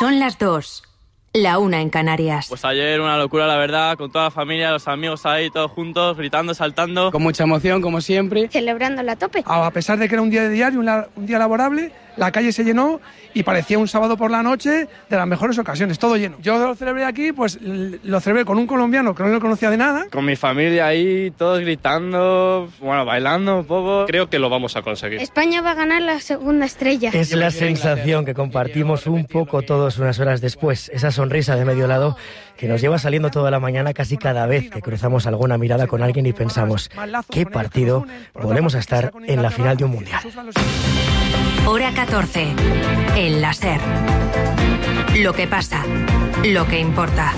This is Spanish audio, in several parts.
Son las 2, la 1 en Canarias. Pues ayer una locura, la verdad, con toda la familia, los amigos ahí, todos juntos, gritando, saltando. Con mucha emoción, como siempre. Celebrándola a tope. A pesar de que era un día de diario, un día laborable, la calle se llenó y parecía un sábado por la noche de las mejores ocasiones, todo lleno. Yo lo celebré aquí, pues lo celebré con un colombiano que no lo conocía de nada. Con mi familia ahí, todos gritando, bueno, bailando un poco. Creo que lo vamos a conseguir. España va a ganar la segunda estrella. Es la sensación que compartimos un poco todos unas horas después. Esa sonrisa de medio lado que nos lleva saliendo toda la mañana casi cada vez que cruzamos alguna mirada con alguien y pensamos, ¿qué partido volvemos a estar en la final de un mundial? Hora 14, el la SER. Lo que pasa, lo que importa.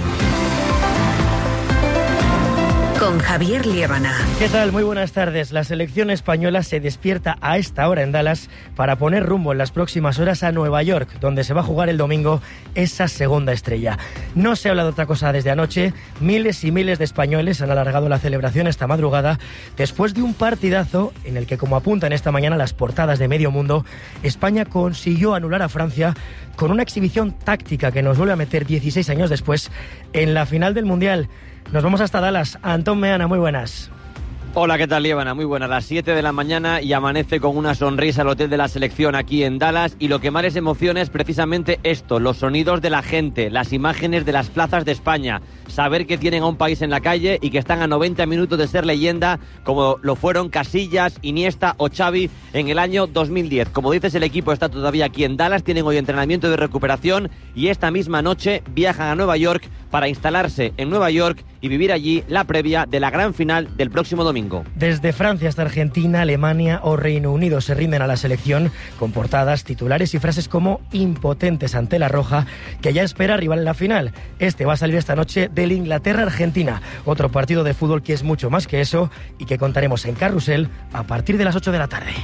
Con Javier Liébana. ¿Qué tal? Muy buenas tardes. La selección española se despierta a esta hora en Dallas para poner rumbo en las próximas horas a Nueva York, donde se va a jugar el domingo esa segunda estrella. No se habla de otra cosa desde anoche. Miles y miles de españoles han alargado la celebración esta madrugada después de un partidazo en el que, como apuntan esta mañana las portadas de medio mundo, España consiguió anular a Francia con una exhibición táctica que nos vuelve a meter 16 años después en la final del Mundial. Nos vamos hasta Dallas. Antón Meana, muy buenas. Hola, ¿qué tal, Liébana? Muy buenas. Las 7 de la mañana y amanece con una sonrisa el hotel de la selección aquí en Dallas, y lo que más les emociona es precisamente esto, los sonidos de la gente, las imágenes de las plazas de España, saber que tienen a un país en la calle y que están a 90 minutos de ser leyenda, como lo fueron Casillas, Iniesta o Xavi en el año 2010. Como dices, el equipo está todavía aquí en Dallas, tienen hoy entrenamiento de recuperación y esta misma noche viajan a Nueva York para instalarse en Nueva York y vivir allí la previa de la gran final del próximo domingo. Desde Francia hasta Argentina, Alemania o Reino Unido se rinden a la selección con portadas, titulares y frases como impotentes ante la roja, que ya espera rival en la final. Este va a salir esta noche del Inglaterra-Argentina, otro partido de fútbol que es mucho más que eso y que contaremos en Carrusel a partir de las 8 de la tarde.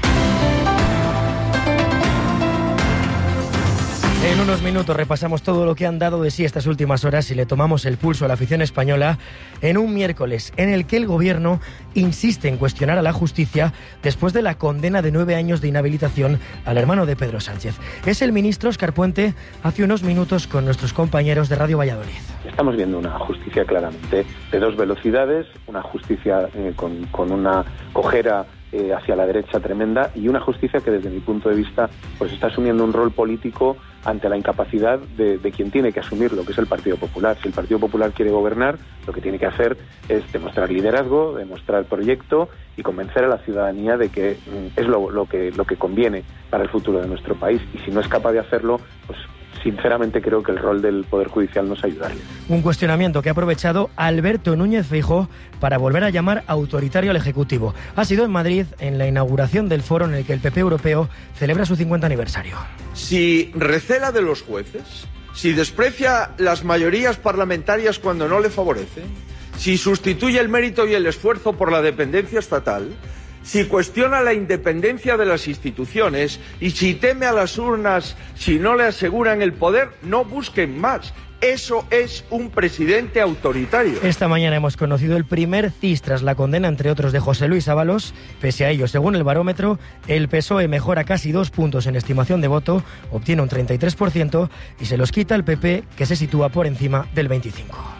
En unos minutos repasamos todo lo que han dado de sí estas últimas horas y le tomamos el pulso a la afición española en un miércoles en el que el gobierno insiste en cuestionar a la justicia después de la condena de 9 años de inhabilitación al hermano de Pedro Sánchez. Es el ministro Óscar Puente hace unos minutos con nuestros compañeros de Radio Valladolid. Estamos viendo una justicia claramente de dos velocidades, una justicia con una cojera hacia la derecha tremenda, y una justicia que desde mi punto de vista pues está asumiendo un rol político ante la incapacidad de quien tiene que asumirlo, que es el Partido Popular. Si el Partido Popular quiere gobernar, lo que tiene que hacer es demostrar liderazgo, demostrar proyecto y convencer a la ciudadanía de que es lo que conviene para el futuro de nuestro país. Y si no es capaz de hacerlo, pues sinceramente creo que el rol del Poder Judicial nos ayudaría. Un cuestionamiento que ha aprovechado Alberto Núñez Feijóo para volver a llamar autoritario al Ejecutivo. Ha sido en Madrid, en la inauguración del foro en el que el PP europeo celebra su 50 aniversario. Si recela de los jueces, si desprecia las mayorías parlamentarias cuando no le favorecen, si sustituye el mérito y el esfuerzo por la dependencia estatal, si cuestiona la independencia de las instituciones y si teme a las urnas si no le aseguran el poder, no busquen más. Eso es un presidente autoritario. Esta mañana hemos conocido el primer CIS tras la condena, entre otros, de José Luis Ábalos. Pese a ello, según el barómetro, el PSOE mejora casi 2 puntos en estimación de voto, obtiene un 33% y se los quita el PP, que se sitúa por encima del 25%.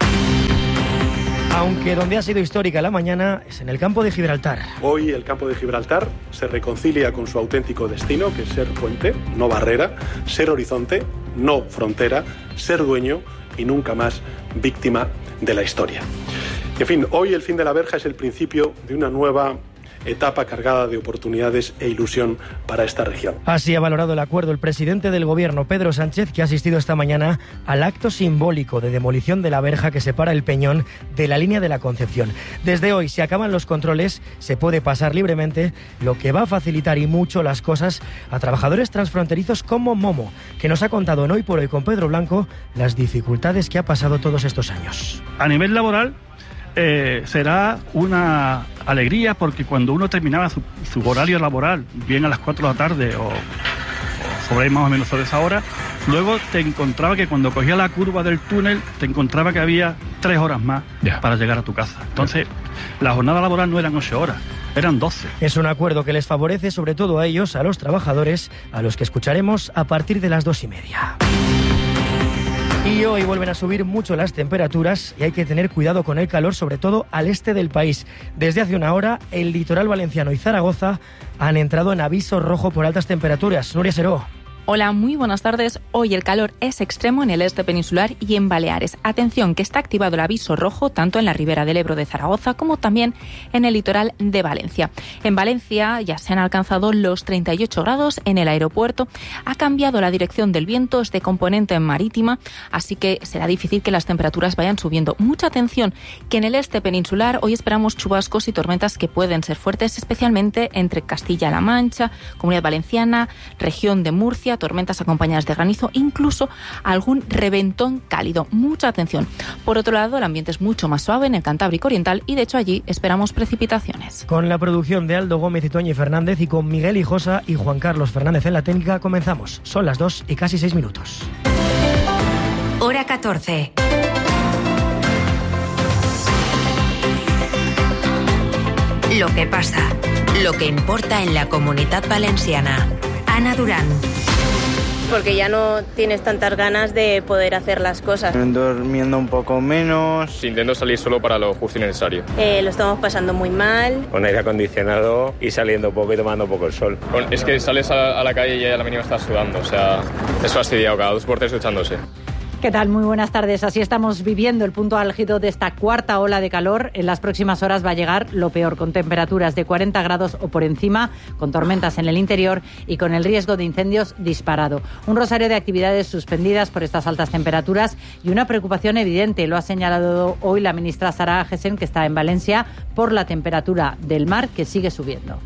Aunque donde ha sido histórica la mañana es en el campo de Gibraltar. Hoy el campo de Gibraltar se reconcilia con su auténtico destino, que es ser puente, no barrera, ser horizonte, no frontera, ser dueño y nunca más víctima de la historia. En fin, hoy el fin de la verja es el principio de una nueva etapa cargada de oportunidades e ilusión para esta región. Así ha valorado el acuerdo el presidente del gobierno, Pedro Sánchez, que ha asistido esta mañana al acto simbólico de demolición de la verja que separa el Peñón de la línea de la Concepción. Desde hoy, si acaban los controles, se puede pasar libremente, lo que va a facilitar y mucho las cosas a trabajadores transfronterizos como Momo, que nos ha contado en Hoy por Hoy con Pedro Blanco las dificultades que ha pasado todos estos años. A nivel laboral, será una alegría, porque cuando uno terminaba su horario laboral, bien a las 4 de la tarde o sobre ahí más o menos sobre esa hora, luego te encontraba que cuando cogía la curva del túnel, te encontraba que había 3 horas más para llegar a tu casa. Entonces, la jornada laboral no eran 8 horas, eran 12. Es un acuerdo que les favorece sobre todo a ellos, a los trabajadores, a los que escucharemos a partir de las 2:30. Y hoy vuelven a subir mucho las temperaturas y hay que tener cuidado con el calor, sobre todo al este del país. Desde hace una hora, el litoral valenciano y Zaragoza han entrado en aviso rojo por altas temperaturas. Nuria Seró. Hola, muy buenas tardes. Hoy el calor es extremo en el este peninsular y en Baleares. Atención, que está activado el aviso rojo tanto en la ribera del Ebro de Zaragoza como también en el litoral de Valencia. En Valencia ya se han alcanzado los 38 grados en el aeropuerto. Ha cambiado la dirección del viento, es de componente marítima, así que será difícil que las temperaturas vayan subiendo. Mucha atención, que en el este peninsular hoy esperamos chubascos y tormentas que pueden ser fuertes, especialmente entre Castilla-La Mancha, Comunidad Valenciana, región de Murcia, tormentas acompañadas de granizo, incluso algún reventón cálido. Mucha atención. Por otro lado, el ambiente es mucho más suave en el Cantábrico Oriental y de hecho allí esperamos precipitaciones. Con la producción de Aldo Gómez y Toñi Fernández y con Miguel Hijosa y Juan Carlos Fernández en la técnica, comenzamos. Son las 2 y casi 6 minutos. Hora 14. Lo que pasa, lo que importa en la Comunitat Valenciana. Ana Durán. Porque ya no tienes tantas ganas de poder hacer las cosas. Durmiendo un poco menos. Intento salir solo para lo justo y necesario. Lo estamos pasando muy mal. Con aire acondicionado y saliendo poco y tomando poco el sol. Es que sales a la calle y a la mínima estás sudando, o sea, es fastidiado, cada 2 por 3 duchándose. ¿Qué tal? Muy buenas tardes. Así estamos viviendo el punto álgido de esta cuarta ola de calor. En las próximas horas va a llegar lo peor, con temperaturas de 40 grados o por encima, con tormentas en el interior y con el riesgo de incendios disparado. Un rosario de actividades suspendidas por estas altas temperaturas y una preocupación evidente. Lo ha señalado hoy la ministra Sara Agesen, que está en Valencia, por la temperatura del mar que sigue subiendo.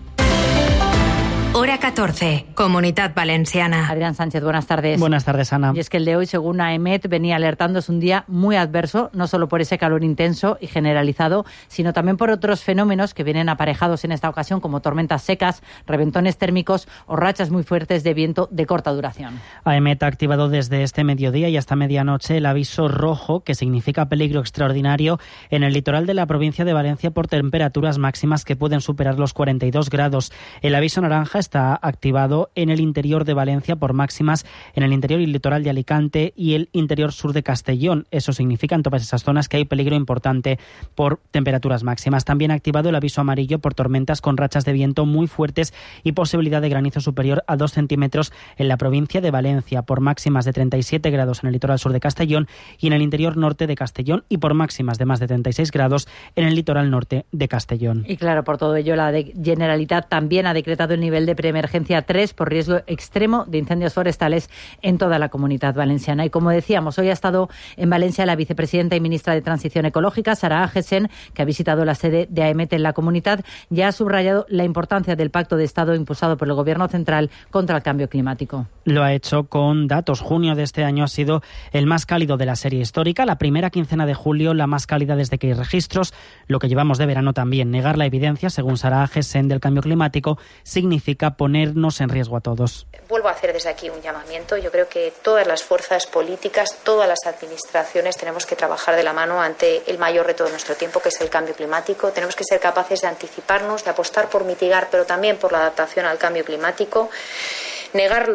Hora 14, Comunitat Valenciana. Adrián Sánchez, buenas tardes. Buenas tardes, Ana. Y es que el de hoy, según AEMET, venía alertando, es un día muy adverso, no solo por ese calor intenso y generalizado, sino también por otros fenómenos que vienen aparejados en esta ocasión, como tormentas secas, reventones térmicos o rachas muy fuertes de viento de corta duración. AEMET ha activado desde este mediodía y hasta medianoche el aviso rojo, que significa peligro extraordinario, en el litoral de la provincia de Valencia por temperaturas máximas que pueden superar los 42 grados. El aviso naranja está activado en el interior de Valencia por máximas en el interior y litoral de Alicante y el interior sur de Castellón. Eso significa en todas esas zonas que hay peligro importante por temperaturas máximas. También ha activado el aviso amarillo por tormentas con rachas de viento muy fuertes y posibilidad de granizo superior a 2 centímetros en la provincia de Valencia, por máximas de 37 grados en el litoral sur de Castellón y en el interior norte de Castellón, y por máximas de más de 36 grados en el litoral norte de Castellón. Y claro, por todo ello, la Generalitat también ha decretado el nivel de preemergencia 3 por riesgo extremo de incendios forestales en toda la Comunidad Valenciana. Y como decíamos, hoy ha estado en Valencia la vicepresidenta y ministra de Transición Ecológica, Sara Agesen, que ha visitado la sede de AEMET en la comunidad, y ha subrayado la importancia del pacto de Estado impulsado por el Gobierno central contra el cambio climático. Lo ha hecho con datos. Junio de este año ha sido el más cálido de la serie histórica. La primera quincena de julio, la más cálida desde que hay registros. Lo que llevamos de verano también. Negar la evidencia, según Sara Agesen, del cambio climático significa ponernos en riesgo a todos. Vuelvo a hacer desde aquí un llamamiento. Yo creo que todas las fuerzas políticas, todas las administraciones tenemos que trabajar de la mano ante el mayor reto de nuestro tiempo, que es el cambio climático. Tenemos que ser capaces de anticiparnos, de apostar por mitigar, pero también por la adaptación al cambio climático. Negar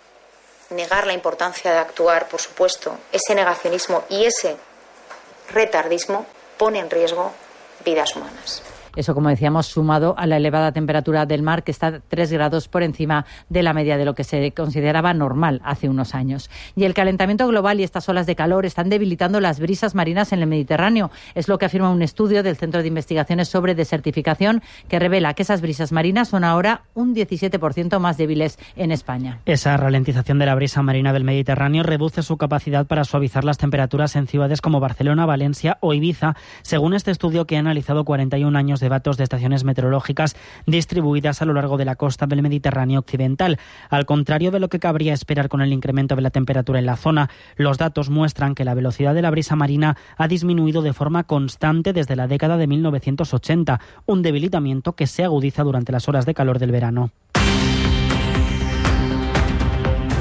la importancia de actuar, por supuesto, ese negacionismo y ese retardismo pone en riesgo vidas humanas. Eso, como decíamos, sumado a la elevada temperatura del mar, que está 3 grados por encima de la media de lo que se consideraba normal hace unos años. Y el calentamiento global y estas olas de calor están debilitando las brisas marinas en el Mediterráneo. Es lo que afirma un estudio del Centro de Investigaciones sobre Desertificación, que revela que esas brisas marinas son ahora un 17% más débiles en España. Esa ralentización de la brisa marina del Mediterráneo reduce su capacidad para suavizar las temperaturas en ciudades como Barcelona, Valencia o Ibiza, según este estudio que ha analizado 41 años de datos de estaciones meteorológicas distribuidas a lo largo de la costa del Mediterráneo occidental. Al contrario de lo que cabría esperar con el incremento de la temperatura en la zona, los datos muestran que la velocidad de la brisa marina ha disminuido de forma constante desde la década de 1980, un debilitamiento que se agudiza durante las horas de calor del verano.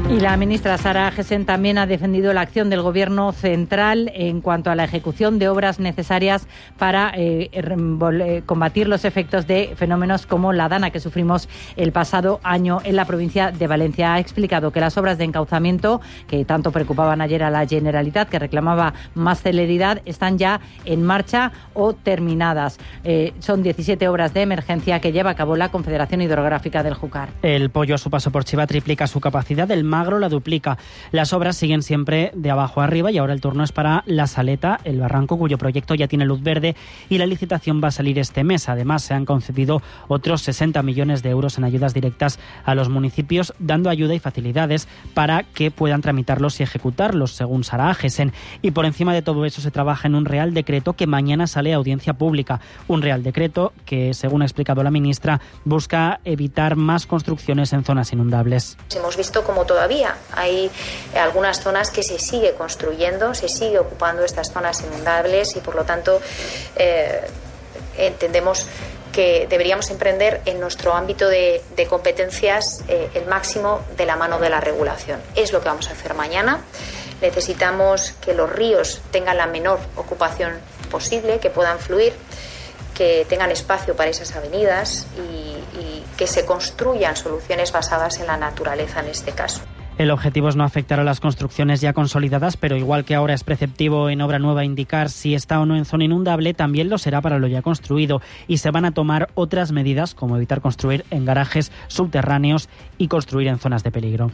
Y la ministra Sara Agesen también ha defendido la acción del Gobierno central en cuanto a la ejecución de obras necesarias para combatir los efectos de fenómenos como la dana que sufrimos el pasado año en la provincia de Valencia. Ha explicado que las obras de encauzamiento, que tanto preocupaban ayer a la Generalitat, que reclamaba más celeridad, están ya en marcha o terminadas. Son 17 obras de emergencia que lleva a cabo la Confederación Hidrográfica del Júcar. El Pollo, a su paso por Chiva, triplica su capacidad. El Magro la duplica. Las obras siguen siempre de abajo a arriba y ahora el turno es para La Saleta, el barranco, cuyo proyecto ya tiene luz verde y la licitación va a salir este mes. Además, se han concedido otros 60 millones de euros en ayudas directas a los municipios, dando ayuda y facilidades para que puedan tramitarlos y ejecutarlos, según Sara Agesen. Y por encima de todo eso se trabaja en un Real Decreto que mañana sale a audiencia pública. Un Real Decreto que, según ha explicado la ministra, busca evitar más construcciones en zonas inundables. Hemos visto como todavía hay algunas zonas que se sigue construyendo, se sigue ocupando estas zonas inundables y por lo tanto entendemos que deberíamos emprender en nuestro ámbito de competencias el máximo de la mano de la regulación. Es lo que vamos a hacer mañana. Necesitamos que los ríos tengan la menor ocupación posible, que puedan fluir, que tengan espacio para esas avenidas y que se construyan soluciones basadas en la naturaleza en este caso. El objetivo es no afectar a las construcciones ya consolidadas, pero igual que ahora es preceptivo en obra nueva indicar si está o no en zona inundable, también lo será para lo ya construido. Y se van a tomar otras medidas, como evitar construir en garajes subterráneos y construir en zonas de peligro.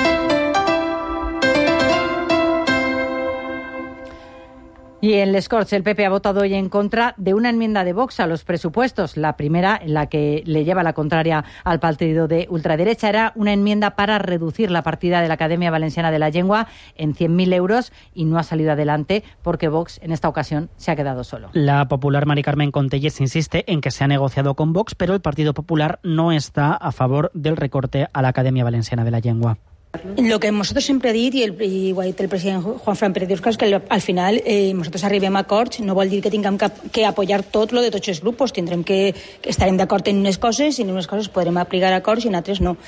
Y en Les Corts, el PP ha votado hoy en contra de una enmienda de Vox a los presupuestos. La primera, en la que le lleva la contraria al partido de ultraderecha, era una enmienda para reducir la partida de la Academia Valenciana de la Llengua en 100.000 euros y no ha salido adelante porque Vox en esta ocasión se ha quedado solo. La popular Mari Carmen Contelles insiste en que se ha negociado con Vox, pero el Partido Popular no está a favor del recorte a la Academia Valenciana de la Llengua. Lo que nosotros siempre he dit, i ho ha dit el president Juanfran Pérez Diosca, és que al final nosaltres arribem a acords, no vol dir que tinguem que apoyar tot lo de tots els grups, tindrem que estarem d'acord en unes coses i en unes coses podrem aplicar acords i en altres no.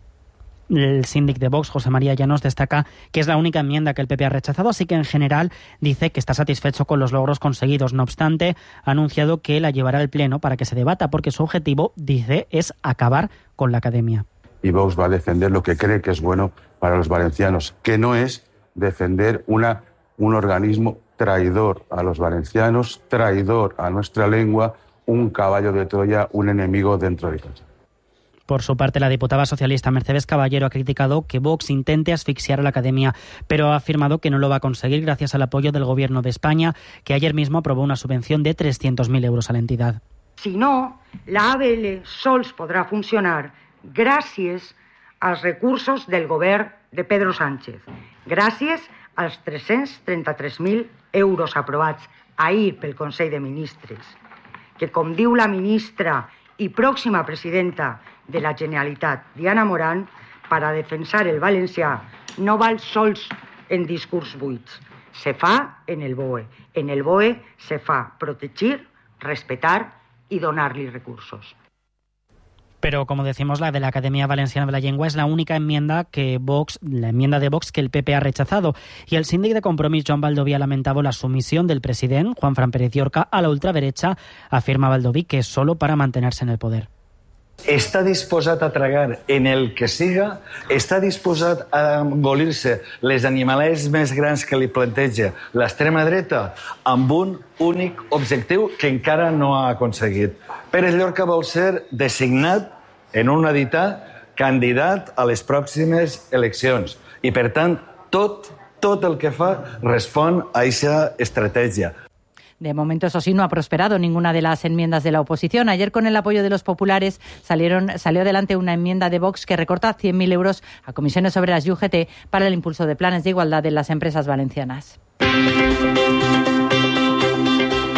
El síndic de Vox, José María Llanos, destaca que es la única enmienda que el PP ha rechazado, así que en general dice que está satisfecho con los logros conseguidos. No obstante, ha anunciado que la llevará al Pleno para que se debata, porque su objetivo, dice, es acabar con la Academia. Y Vox va a defender lo que cree que es bueno para los valencianos, que no es defender un organismo traidor a los valencianos, traidor a nuestra lengua, un caballo de Troya, un enemigo dentro de casa. Por su parte, la diputada socialista Mercedes Caballero ha criticado que Vox intente asfixiar a la Academia, pero ha afirmado que no lo va a conseguir gracias al apoyo del Gobierno de España, que ayer mismo aprobó una subvención de 300.000 euros a la entidad. Si no, la ABL sols podrà funcionar gràcies als recursos del govern de Pedro Sánchez, gràcies als 333.000 euros aprovats ahir pel Consell de Ministres, que, com diu la ministra i pròxima presidenta de la Generalitat, Diana Morant, per a defensar el valencià no val sols en discurs buits. Se fa en el BOE. En el BOE se fa protegir, respetar i donar-li recursos. Pero, como decimos, la de la Academia Valenciana de la Llengua es la única enmienda la enmienda de Vox que el PP ha rechazado. Y el síndic de Compromís, Joan Baldoví, ha lamentado la sumisión del presidente, Juanfran Pérez Diosca, a la ultraderecha. Afirma Baldoví que es solo para mantenerse en el poder. Està disposat a tragar en el que siga, està disposat a engolir-se les animalets més grans que li planteja l'extrema dreta amb un únic objectiu que encara no ha aconseguit. Pérez Llorca vol ser designat en un editat candidat a les pròximes eleccions i, per tant, tot el que fa respon a aquesta estratègia. De momento, eso sí, no ha prosperado ninguna de las enmiendas de la oposición. Ayer, con el apoyo de los populares, salió adelante una enmienda de Vox que recorta 100.000 euros a comisiones obreras y UGT para el impulso de planes de igualdad en las empresas valencianas.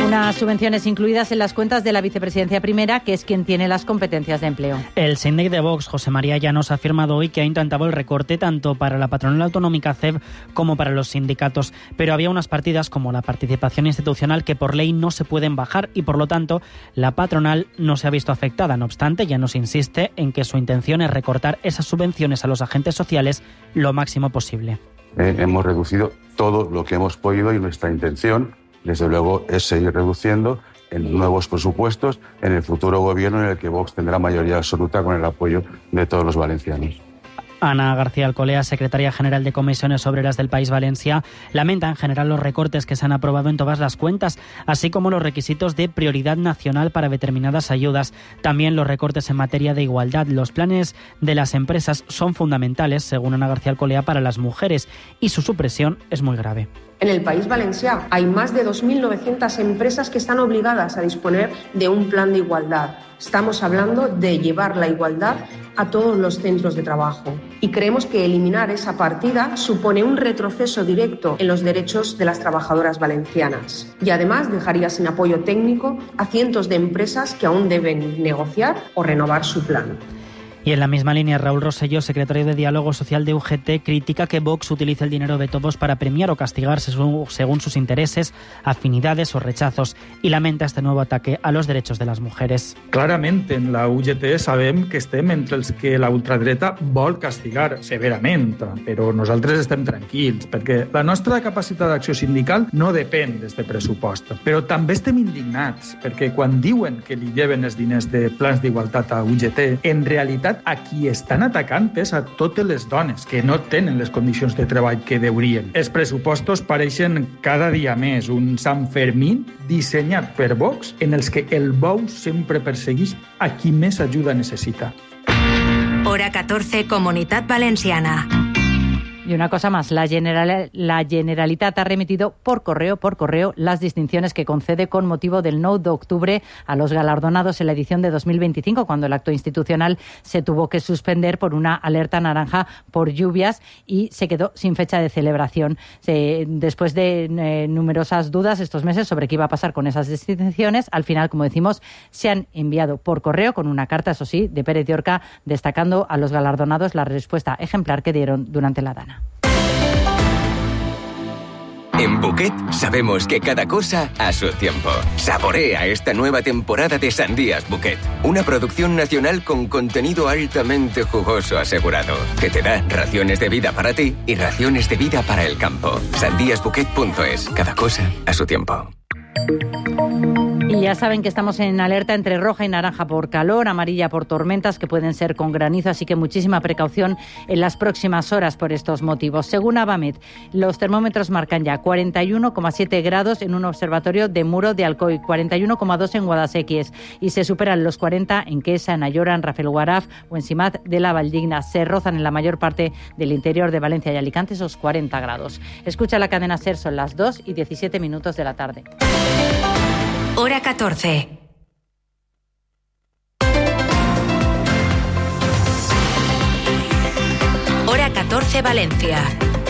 Unas subvenciones incluidas en las cuentas de la vicepresidencia primera, que es quien tiene las competencias de empleo. El síndic de Vox, José María Llanos, ha afirmado hoy que ha intentado el recorte tanto para la patronal autonómica CEB como para los sindicatos, pero había unas partidas como la participación institucional que por ley no se pueden bajar y por lo tanto la patronal no se ha visto afectada. No obstante, Llanos insiste en que su intención es recortar esas subvenciones a los agentes sociales lo máximo posible. Hemos reducido todo lo que hemos podido y nuestra intención, desde luego, es seguir reduciendo en nuevos presupuestos en el futuro gobierno en el que Vox tendrá mayoría absoluta con el apoyo de todos los valencianos. Ana García Alcolea, secretaria general de Comisiones Obreras del País Valencià, lamenta en general los recortes que se han aprobado en todas las cuentas, así como los requisitos de prioridad nacional para determinadas ayudas. También los recortes en materia de igualdad. Los planes de las empresas son fundamentales, según Ana García Alcolea, para las mujeres y su supresión es muy grave. En el País Valencià hay más de 2.900 empresas que están obligadas a disponer de un plan de igualdad. Estamos hablando de llevar la igualdad a todos los centros de trabajo. Y creemos que eliminar esa partida supone un retroceso directo en los derechos de las trabajadoras valencianas. Y además dejaría sin apoyo técnico a cientos de empresas que aún deben negociar o renovar su plan. Y en la misma línea, Raúl Rosselló, secretario de Diálogo Social de UGT, critica que Vox utilice el dinero de todos para premiar o castigar según sus intereses, afinidades o rechazos, y lamenta este nuevo ataque a los derechos de les mujeres. Clarament, en la UGT sabem que estem entre els que la ultradreta vol castigar severament, però nosaltres estem tranquils, perquè la nostra capacitat d'acció sindical no depèn d'aquest pressupost. Però també estem indignats, perquè quan diuen que li lleven els diners de plans d'igualtat a UGT, en realitat a qui estan atacant és a totes les dones que no tenen les condicions de treball que deurien. Els pressupostos pareixen cada dia més un Sant Fermín dissenyat per Vox en els que el bou sempre persegueix a qui més ajuda necessita. Hora 14, Comunitat Valenciana. Y una cosa más, la Generalitat ha remitido por correo las distinciones que concede con motivo del 9 de octubre a los galardonados en la edición de 2025, cuando el acto institucional se tuvo que suspender por una alerta naranja por lluvias y se quedó sin fecha de celebración. Después de numerosas dudas estos meses sobre qué iba a pasar con esas distinciones, al final, como decimos, se han enviado por correo con una carta, eso sí, de Pérez Llorca, destacando a los galardonados la respuesta ejemplar que dieron durante la Dana. En Bouquet sabemos que cada cosa a su tiempo. Saborea esta nueva temporada de Sandías Bouquet, una producción nacional con contenido altamente jugoso asegurado, que te da raciones de vida para ti y raciones de vida para el campo. Sandíasbouquet.es, cada cosa a su tiempo. Y ya saben que estamos en alerta entre roja y naranja por calor, amarilla por tormentas que pueden ser con granizo, así que muchísima precaución en las próximas horas por estos motivos. Según Avamet, los termómetros marcan ya 41,7 grados en un observatorio de Muro de Alcoy, 41,2 en Guadasséquies y se superan los 40 en Quesa, en Ayora, en Rafelguaraf o en Simat de la Valldigna. Se rozan en la mayor parte del interior de Valencia y Alicante esos 40 grados. Escucha la cadena SER, son las 2:17 de la tarde. Hora 14. Hora 14, Valencia.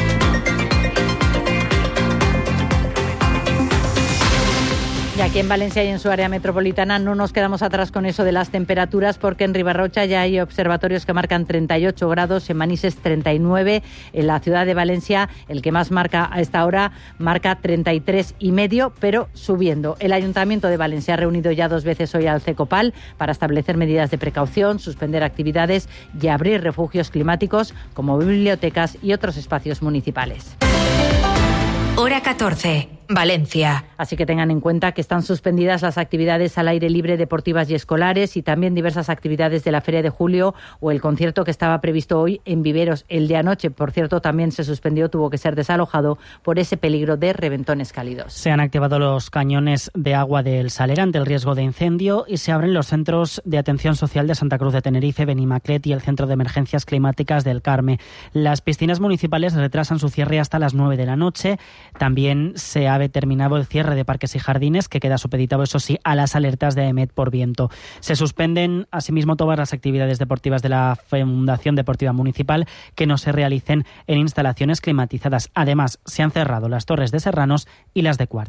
Y aquí en Valencia y en su área metropolitana no nos quedamos atrás con eso de las temperaturas, porque en Ribarrocha ya hay observatorios que marcan 38 grados, en Manises 39, en la ciudad de Valencia el que más marca a esta hora marca 33,5, pero subiendo. El Ayuntamiento de Valencia ha reunido ya 2 veces hoy al CECOPAL para establecer medidas de precaución, suspender actividades y abrir refugios climáticos como bibliotecas y otros espacios municipales. Hora 14, Valencia. Así que tengan en cuenta que están suspendidas las actividades al aire libre deportivas y escolares y también diversas actividades de la Feria de Julio o el concierto que estaba previsto hoy en Viveros. El de anoche, por cierto, también se suspendió, tuvo que ser desalojado por ese peligro de reventones cálidos. Se han activado los cañones de agua del Saler ante el riesgo de incendio y se abren los centros de atención social de Santa Cruz de Tenerife, Benimaclet y el Centro de Emergencias Climáticas del Carme. Las piscinas municipales retrasan su cierre hasta las 9 de la noche. También se ha determinado el cierre de parques y jardines, que queda supeditado, eso sí, a las alertas de AEMET por viento. Se suspenden, asimismo, todas las actividades deportivas de la Fundación Deportiva Municipal que no se realicen en instalaciones climatizadas. Además, se han cerrado las Torres de Serranos y las de Cuart.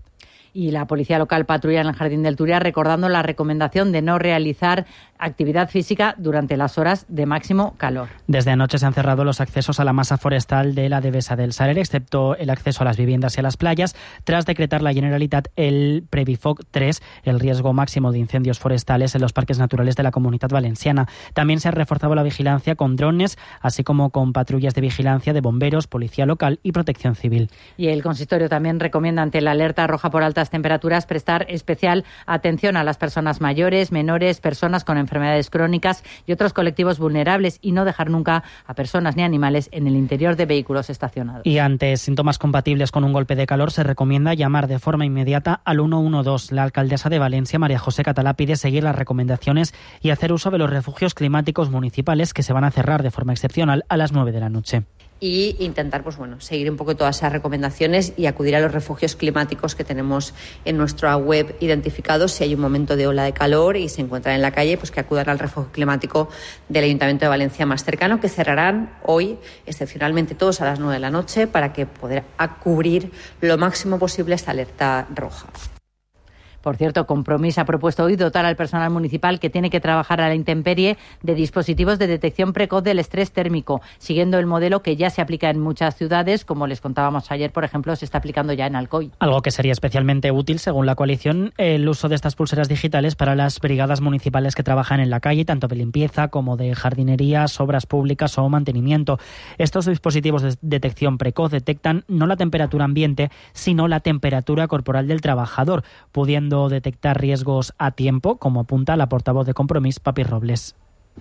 Y la policía local patrulla en el Jardín del Turia recordando la recomendación de no realizar actividad física durante las horas de máximo calor. Desde anoche se han cerrado los accesos a la masa forestal de la Devesa del Saler, excepto el acceso a las viviendas y a las playas, tras decretar la Generalitat el Previfoc 3, el riesgo máximo de incendios forestales en los parques naturales de la Comunitat Valenciana. También se ha reforzado la vigilancia con drones, así como con patrullas de vigilancia de bomberos, policía local y protección civil. Y el consistorio también recomienda, ante la alerta roja por altas temperaturas, prestar especial atención a las personas mayores, menores, personas con enfermedades crónicas y otros colectivos vulnerables, y no dejar nunca a personas ni animales en el interior de vehículos estacionados. Y ante síntomas compatibles con un golpe de calor, se recomienda llamar de forma inmediata al 112. La alcaldesa de Valencia, María José Catalá, pide seguir las recomendaciones y hacer uso de los refugios climáticos municipales, que se van a cerrar de forma excepcional a las 9 de la noche. Y intentar seguir un poco todas esas recomendaciones y acudir a los refugios climáticos que tenemos en nuestra web identificados. Si hay un momento de ola de calor y se encuentran en la calle, pues que acudan al refugio climático del Ayuntamiento de Valencia más cercano, que cerrarán hoy excepcionalmente todos a las 9 de la noche para que poder cubrir lo máximo posible esta alerta roja. Por cierto, Compromís ha propuesto hoy dotar al personal municipal que tiene que trabajar a la intemperie de dispositivos de detección precoz del estrés térmico, siguiendo el modelo que ya se aplica en muchas ciudades, como les contábamos ayer, por ejemplo, se está aplicando ya en Alcoy. Algo que sería especialmente útil, según la coalición, el uso de estas pulseras digitales para las brigadas municipales que trabajan en la calle, tanto de limpieza como de jardinerías, obras públicas o mantenimiento. Estos dispositivos de detección precoz detectan no la temperatura ambiente, sino la temperatura corporal del trabajador, pudiendo detectar riesgos a tiempo, como apunta la portavoz de Compromís, Papi Robles.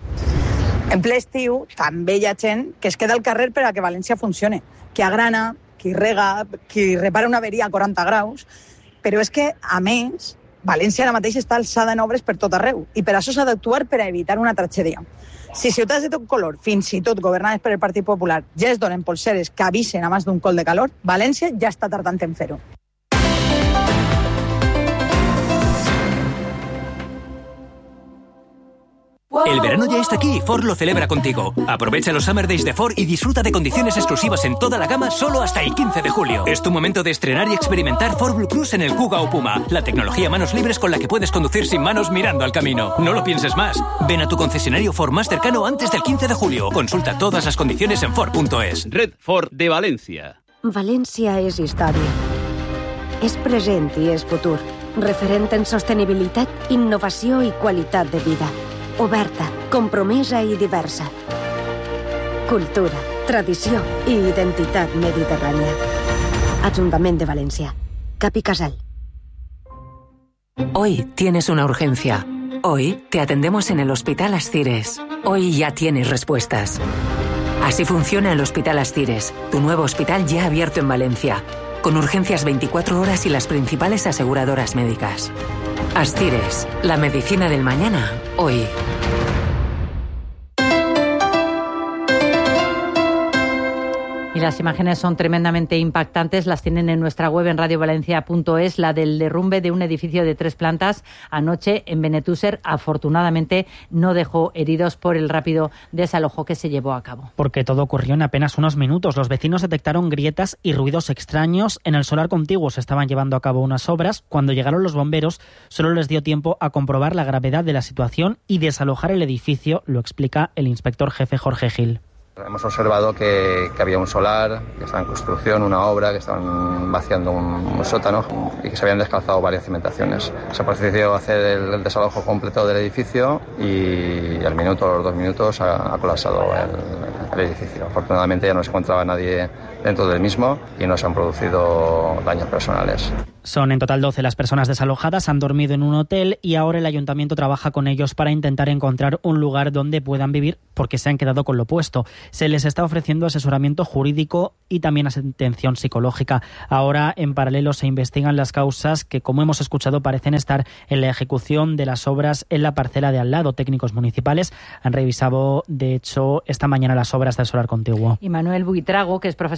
En ple estiu també hi ha gent que es queda al carrer per a que València funcione, qui agrana, qui rega, qui repara una averia a 40 graus, però és que, a més, València ara mateix està alçada en obres per tot arreu i per això s'ha d'actuar per a evitar una tragèdia. Si ciutats de tot color, fins i tot governades per el Partit Popular, ja es donen polseres que avisen a més d'un col de calor, València ja està tardant en fer-ho. El verano ya está aquí y Ford lo celebra contigo. Aprovecha los Summer Days de Ford y disfruta de condiciones exclusivas en toda la gama solo hasta el 15 de julio. Es tu momento de estrenar y experimentar Ford Blue Cruise en el Kuga o Puma, la tecnología manos libres con la que puedes conducir sin manos mirando al camino. No lo pienses más. Ven a tu concesionario Ford más cercano antes del 15 de julio. Consulta todas las condiciones en Ford.es. Red Ford de València. València és història. És present i és futur. Referent en sostenibilitat, innovació i qualitat de vida. Oberta, compromesa i diversa. Cultura, tradició i identitat mediterrània. Ajuntament de Valencia. Capi Casal. Hoy tienes una urgencia. Hoy te atendemos en el Hospital Ascires. Hoy ya tienes respuestas. Así funciona el Hospital Ascires, tu nuevo hospital ya abierto en Valencia, con urgencias 24 horas y las principales aseguradoras médicas. Ascires, la medicina del mañana, hoy. Y las imágenes son tremendamente impactantes, las tienen en nuestra web en radiovalencia.es, la del derrumbe de un edificio de 3 plantas anoche en Benetússer. Afortunadamente no dejó heridos por el rápido desalojo que se llevó a cabo. Porque todo ocurrió en apenas unos minutos. Los vecinos detectaron grietas y ruidos extraños. En el solar contiguo se estaban llevando a cabo unas obras. Cuando llegaron los bomberos, solo les dio tiempo a comprobar la gravedad de la situación y desalojar el edificio, lo explica el inspector jefe Jorge Gil. Hemos observado que había un solar, que estaba en construcción, una obra, que estaban vaciando un sótano y que se habían descalzado varias cimentaciones. Se procedió a hacer el desalojo completo del edificio y al minuto o los 2 minutos ha colapsado el edificio. Afortunadamente ya no se encontraba nadie dentro del mismo y no se han producido daños personales. Son en total 12 las personas desalojadas, han dormido en un hotel y ahora el ayuntamiento trabaja con ellos para intentar encontrar un lugar donde puedan vivir porque se han quedado con lo puesto. Se les está ofreciendo asesoramiento jurídico y también atención psicológica. Ahora, en paralelo, se investigan las causas que, como hemos escuchado, parecen estar en la ejecución de las obras en la parcela de al lado. Técnicos municipales han revisado, de hecho, esta mañana las obras del solar contiguo. Y Manuel Buitrago, que es profesor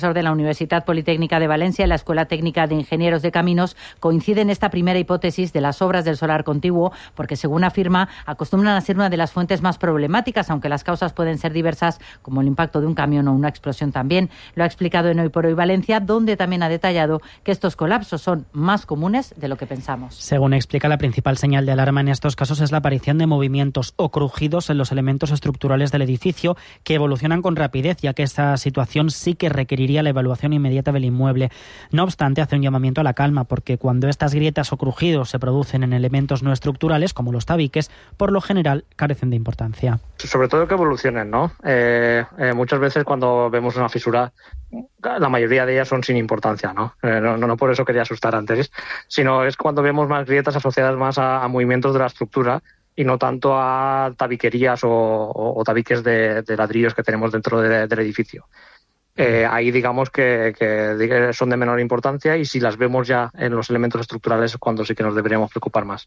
profesor de la Universitat Politécnica de Valencia y la Escuela Técnica de Ingenieros de Caminos, coincide en esta primera hipótesis de las obras del solar contiguo, porque según afirma, acostumbran a ser una de las fuentes más problemáticas, aunque las causas pueden ser diversas, como el impacto de un camión o una explosión también. Lo ha explicado en Hoy por Hoy Valencia, donde también ha detallado que estos colapsos son más comunes de lo que pensamos. Según explica, la principal señal de alarma en estos casos es la aparición de movimientos o crujidos en los elementos estructurales del edificio que evolucionan con rapidez, ya que esta situación sí que requeriría la evaluación inmediata del inmueble. No obstante, hace un llamamiento a la calma, porque cuando estas grietas o crujidos se producen en elementos no estructurales, como los tabiques, por lo general carecen de importancia. Sobre todo que evolucionen, ¿no? Muchas veces cuando vemos una fisura, la mayoría de ellas son sin importancia, ¿no? No por eso quería asustar antes, sino es cuando vemos más grietas asociadas más a movimientos de la estructura y no tanto a tabiquerías o tabiques de ladrillos que tenemos dentro del edificio. Ahí digamos que son de menor importancia, y si las vemos ya en los elementos estructurales es cuando sí que nos deberíamos preocupar más.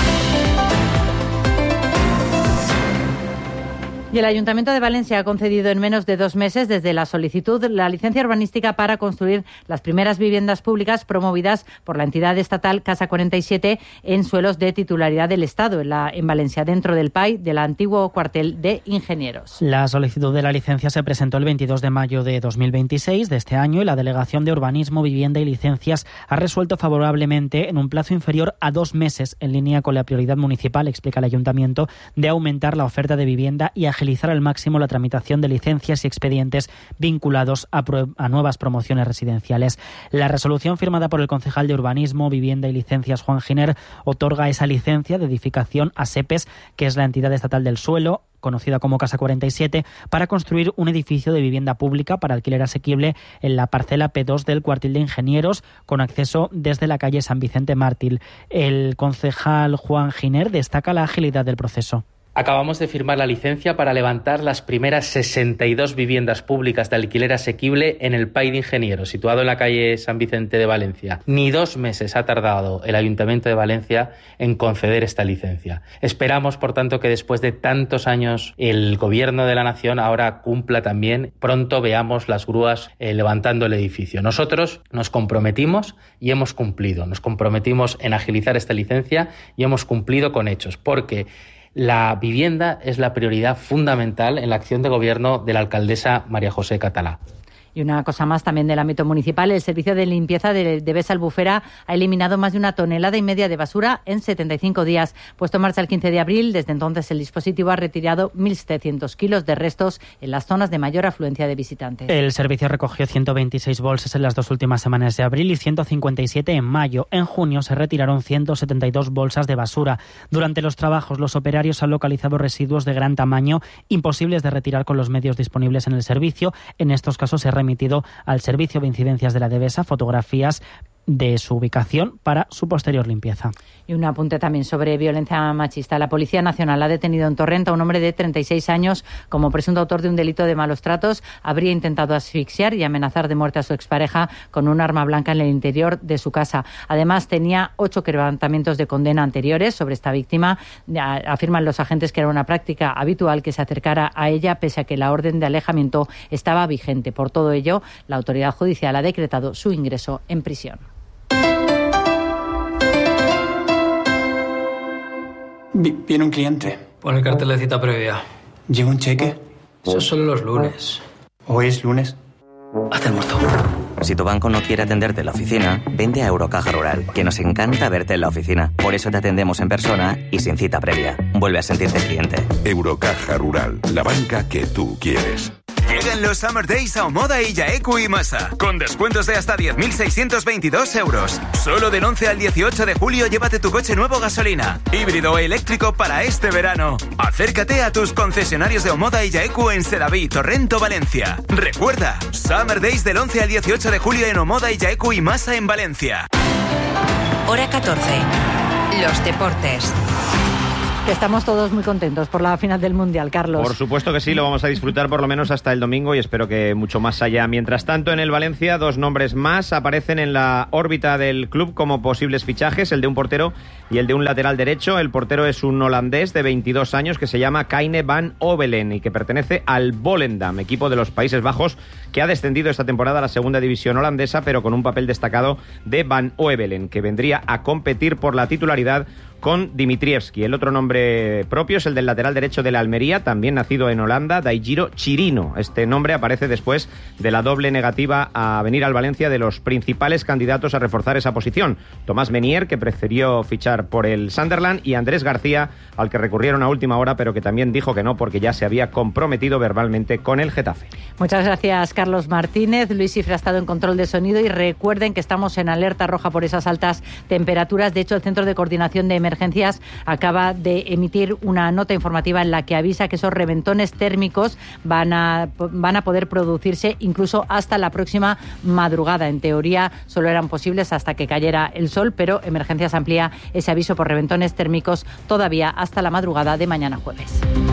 Y el Ayuntamiento de Valencia ha concedido en menos de 2 meses desde la solicitud la licencia urbanística para construir las primeras viviendas públicas promovidas por la entidad estatal Casa 47 en suelos de titularidad del Estado en Valencia, dentro del PAI del antiguo cuartel de Ingenieros. La solicitud de la licencia se presentó el 22 de mayo de 2026 de este año, y la Delegación de Urbanismo, Vivienda y Licencias ha resuelto favorablemente en un plazo inferior a 2 meses, en línea con la prioridad municipal, explica el Ayuntamiento, de aumentar la oferta de vivienda y agilizar al máximo la tramitación de licencias y expedientes vinculados a nuevas promociones residenciales. La resolución firmada por el concejal de Urbanismo, Vivienda y Licencias, Juan Giner, otorga esa licencia de edificación a SEPES, que es la entidad estatal del suelo, conocida como Casa 47, para construir un edificio de vivienda pública para alquiler asequible en la parcela P2 del cuartel de Ingenieros, con acceso desde la calle San Vicente Mártir. El concejal Juan Giner destaca la agilidad del proceso. Acabamos de firmar la licencia para levantar las primeras 62 viviendas públicas de alquiler asequible en el PAI de Ingenieros, situado en la calle San Vicente de Valencia. Ni 2 meses ha tardado el Ayuntamiento de Valencia en conceder esta licencia. Esperamos, por tanto, que después de tantos años el Gobierno de la Nación ahora cumpla también. Pronto veamos las grúas levantando el edificio. Nosotros nos comprometimos y hemos cumplido. Nos comprometimos en agilizar esta licencia y hemos cumplido con hechos, porque la vivienda es la prioridad fundamental en la acción de gobierno de la alcaldesa María José Catalá. Y una cosa más también del ámbito municipal, el servicio de limpieza de Besa Albufera ha eliminado más de 1,5 toneladas de basura en 75 días. Puesto en marcha el 15 de abril, desde entonces el dispositivo ha retirado 1.700 kilos de restos en las zonas de mayor afluencia de visitantes. El servicio recogió 126 bolsas en las 2 últimas semanas de abril y 157 en mayo. En junio se retiraron 172 bolsas de basura. Durante los trabajos, los operarios han localizado residuos de gran tamaño, imposibles de retirar con los medios disponibles en el servicio. En estos casos se remitido al Servicio de Incidencias de la DEVESA fotografías de su ubicación para su posterior limpieza. Y un apunte también sobre violencia machista. La Policía Nacional ha detenido en Torrent a un hombre de 36 años como presunto autor de un delito de malos tratos. Habría intentado asfixiar y amenazar de muerte a su expareja con un arma blanca en el interior de su casa. Además, tenía 8 quebrantamientos de condena anteriores sobre esta víctima. Afirman los agentes que era una práctica habitual que se acercara a ella, pese a que la orden de alejamiento estaba vigente. Por todo ello, la autoridad judicial ha decretado su ingreso en prisión. Viene un cliente. Pon el cartel de cita previa. ¿Llega un cheque? Eso solo los lunes. ¿Hoy es lunes? Haz el muerto. Si tu banco no quiere atenderte en la oficina, vente a Eurocaja Rural, que nos encanta verte en la oficina. Por eso te atendemos en persona y sin cita previa. Vuelve a sentirte cliente. Eurocaja Rural, la banca que tú quieres. Llegan los Summer Days a Omoda y Yaeku y Masa, con descuentos de hasta 10.622 euros. Solo del 11 al 18 de julio llévate tu coche nuevo gasolina, híbrido o eléctrico para este verano. Acércate a tus concesionarios de Omoda y Yaeku en Sedaví, Torrento, Valencia. Recuerda, Summer Days del 11 al 18 de julio en Omoda y Yaeku y Masa en Valencia. Hora 14. Los deportes. Que estamos todos muy contentos por la final del Mundial, Carlos. Por supuesto que sí, lo vamos a disfrutar por lo menos hasta el domingo y espero que mucho más allá. Mientras tanto, en el Valencia, 2 nombres más aparecen en la órbita del club como posibles fichajes, el de un portero y el de un lateral derecho. El portero es un holandés de 22 años que se llama Kaine van Ovelen y que pertenece al Volendam, equipo de los Países Bajos, que ha descendido esta temporada a la segunda división holandesa, pero con un papel destacado de Van Ovelen, que vendría a competir por la titularidad con Dimitrievski. El otro nombre propio es el del lateral derecho de la Almería, también nacido en Holanda, Daigiro Chirino. Este nombre aparece después de la doble negativa a venir al Valencia de los principales candidatos a reforzar esa posición. Tomás Menier, que prefirió fichar por el Sunderland, y Andrés García, al que recurrieron a última hora, pero que también dijo que no porque ya se había comprometido verbalmente con el Getafe. Muchas gracias, Carlos Martínez. Luis Cifra ha estado en control de sonido y recuerden que estamos en alerta roja por esas altas temperaturas. De hecho, el Centro de Coordinación de Emergencias acaba de emitir una nota informativa en la que avisa que esos reventones térmicos van a poder producirse incluso hasta la próxima madrugada. En teoría solo eran posibles hasta que cayera el sol, pero Emergencias amplía ese aviso por reventones térmicos todavía hasta la madrugada de mañana jueves.